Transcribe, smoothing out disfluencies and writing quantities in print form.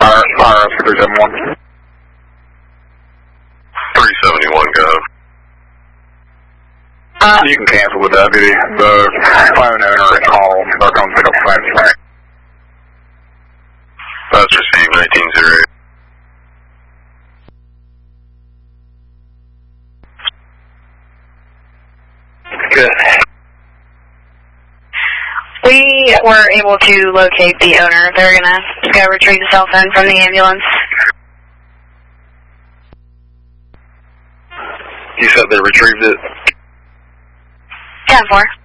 RF 371. 371, go. You can cancel the deputy. The phone owner called. They're going to pick up the phone tonight. That's received 1908. Good. We were able to locate the owner. They're going to go retrieve the cell phone from the ambulance. You said they retrieved it? 10-4.